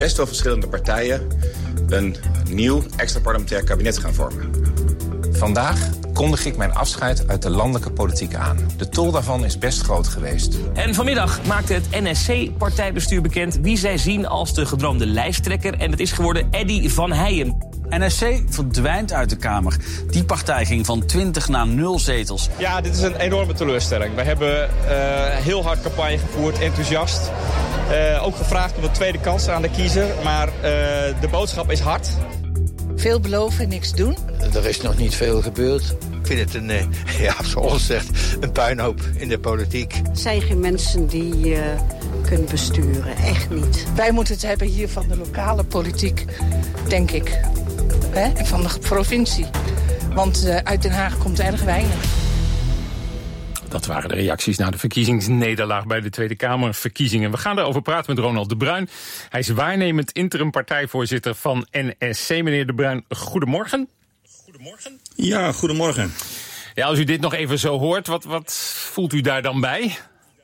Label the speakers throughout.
Speaker 1: best wel verschillende partijen een nieuw extra parlementair kabinet gaan vormen.
Speaker 2: Vandaag kondig ik mijn afscheid uit de landelijke politiek aan. De tol daarvan is best groot geweest.
Speaker 3: En vanmiddag maakte het NSC-partijbestuur bekend wie zij zien als de gedroomde lijsttrekker. En het is geworden Eddy van Heijem.
Speaker 4: NSC verdwijnt uit de Kamer. Die partij ging van 20 naar 0 zetels.
Speaker 5: Ja, dit is een enorme teleurstelling. We hebben heel hard campagne gevoerd, enthousiast. Ook gevraagd om een tweede kans aan de kiezer. Maar de boodschap is hard.
Speaker 6: Veel beloven, niks doen.
Speaker 7: Er is nog niet veel gebeurd. Ik vind het zoals zegt, een puinhoop in de politiek.
Speaker 8: Het zijn geen mensen die je kunt besturen, echt niet.
Speaker 6: Wij moeten het hebben hier van de lokale politiek, denk ik. En van de provincie. Want uit Den Haag komt erg weinig.
Speaker 9: Dat waren de reacties na de verkiezingsnederlaag bij de Tweede Kamerverkiezingen. We gaan daarover praten met Ronald de Bruin. Hij is waarnemend interim partijvoorzitter van NSC. Meneer de Bruin, goedemorgen.
Speaker 10: Goedemorgen. Ja, goedemorgen.
Speaker 9: Ja, als u dit nog even zo hoort, wat voelt u daar dan bij?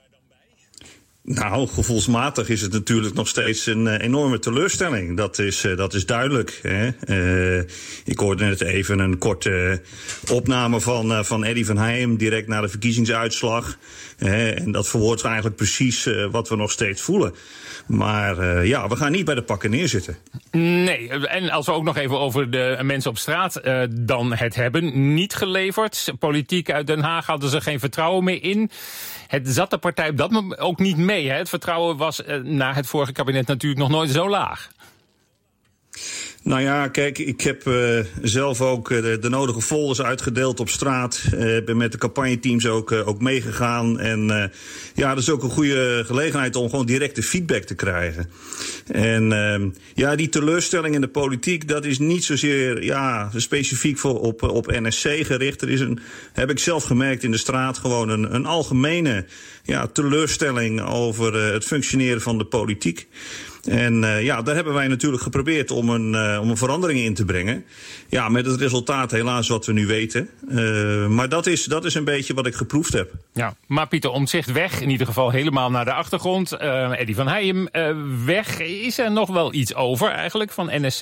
Speaker 10: Nou, gevoelsmatig is het natuurlijk nog steeds een enorme teleurstelling. Dat is duidelijk. Hè? Ik hoorde net even een korte opname van Eddy van Heijem direct na de verkiezingsuitslag. En dat verwoordt eigenlijk precies wat we nog steeds voelen. Maar we gaan niet bij de pakken neerzitten.
Speaker 9: Nee, en als we ook nog even over de mensen op straat dan het hebben. Niet geleverd. Politiek uit Den Haag hadden ze geen vertrouwen meer in. Het zat de partij op dat moment ook niet mee. Hè? Het vertrouwen was na het vorige kabinet natuurlijk nog nooit zo laag.
Speaker 10: Nou ja, kijk, ik heb zelf ook de nodige folders uitgedeeld op straat. Ben met de campagneteams ook meegegaan. En dat is ook een goede gelegenheid om gewoon directe feedback te krijgen. En die teleurstelling in de politiek, dat is niet zozeer specifiek op NSC gericht. Er is heb ik zelf gemerkt in de straat, gewoon een algemene teleurstelling over het functioneren van de politiek. En daar hebben wij natuurlijk geprobeerd om een verandering in te brengen. Ja, met het resultaat helaas wat we nu weten. Maar dat is een beetje wat ik geproefd heb. Ja,
Speaker 9: maar Pieter Omtzigt weg, in ieder geval helemaal naar de achtergrond. Eddy van Heijem weg. Is er nog wel iets over eigenlijk van NSC?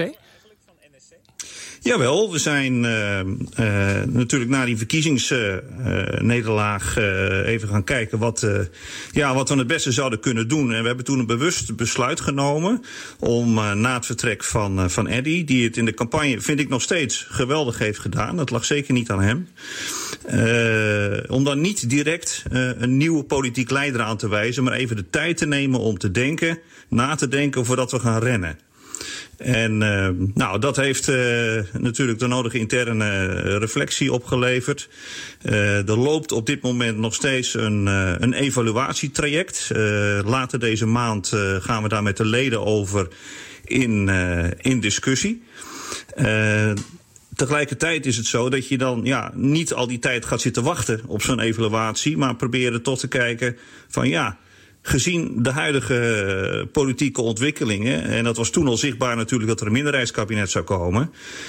Speaker 10: Jawel, we zijn natuurlijk na die verkiezingsnederlaag even gaan kijken wat we het beste zouden kunnen doen. En we hebben toen een bewust besluit genomen om na het vertrek van Eddy, die het in de campagne, vind ik nog steeds, geweldig heeft gedaan. Dat lag zeker niet aan hem. Om dan niet direct een nieuwe politiek leider aan te wijzen, maar even de tijd te nemen om na te denken voordat we gaan rennen. En dat heeft natuurlijk de nodige interne reflectie opgeleverd. Er loopt op dit moment nog steeds een evaluatietraject. Later deze maand gaan we daar met de leden over in discussie. Tegelijkertijd is het zo dat je dan niet al die tijd gaat zitten wachten op zo'n evaluatie, maar proberen toch te kijken van gezien de huidige politieke ontwikkelingen, en dat was toen al zichtbaar natuurlijk dat er een minderheidskabinet zou komen,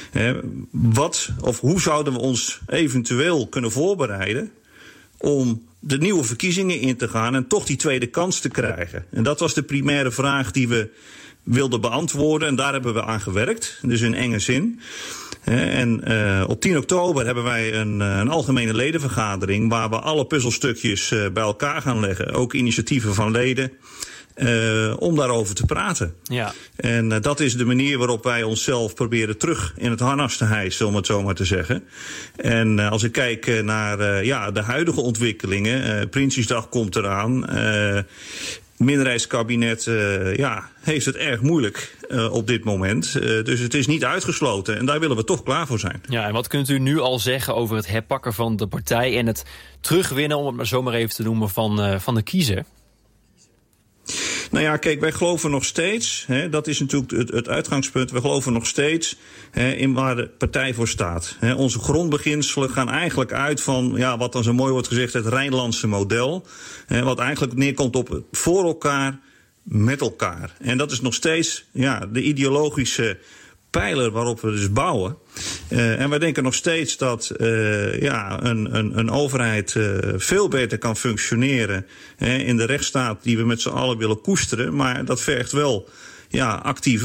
Speaker 10: hoe zouden we ons eventueel kunnen voorbereiden om de nieuwe verkiezingen in te gaan en toch die tweede kans te krijgen? En dat was de primaire vraag die we wilden beantwoorden en daar hebben we aan gewerkt, dus in enge zin. En op 10 oktober hebben wij een algemene ledenvergadering waar we alle puzzelstukjes bij elkaar gaan leggen. Ook initiatieven van leden. Om daarover te praten. Ja. En dat is de manier waarop wij onszelf proberen terug in het harnas te hijsen, om het zo maar te zeggen. En als ik kijk naar de huidige ontwikkelingen, Prinsjesdag komt eraan. Minderheidskabinet heeft het erg moeilijk op dit moment. Dus het is niet uitgesloten en daar willen we toch klaar voor zijn.
Speaker 3: Ja, en wat kunt u nu al zeggen over het herpakken van de partij en het terugwinnen, om het maar zomaar even te noemen, van de kiezer?
Speaker 10: Nou ja, kijk, wij geloven nog steeds, dat is natuurlijk het uitgangspunt, we geloven nog steeds in waar de partij voor staat. Onze grondbeginselen gaan eigenlijk uit van, wat dan zo mooi wordt gezegd, het Rijnlandse model. Wat eigenlijk neerkomt op voor elkaar, met elkaar. En dat is nog steeds de ideologische pijler waarop we dus bouwen. En wij denken nog steeds dat een overheid veel beter kan functioneren in de rechtsstaat die we met z'n allen willen koesteren. Maar dat vergt wel actief